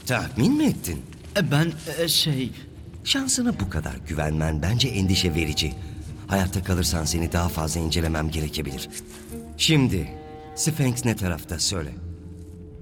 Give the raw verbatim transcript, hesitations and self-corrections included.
Tahmin mi ettin? E, Ben e, şey... Şansına bu kadar güvenmen bence endişe verici. Hayatta kalırsan seni daha fazla incelemem gerekebilir. Şimdi, Sphinx ne tarafta söyle.